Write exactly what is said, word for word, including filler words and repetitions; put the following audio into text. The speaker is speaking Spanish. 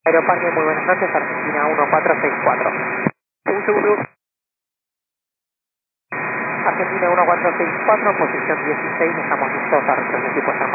Aeroparque, muy buenas noches, Argentina uno cuatro seis cuatro. Un segundo. Argentina uno cuatro seis cuatro, posición dieciséis, estamos listos a nuestros equipos armados.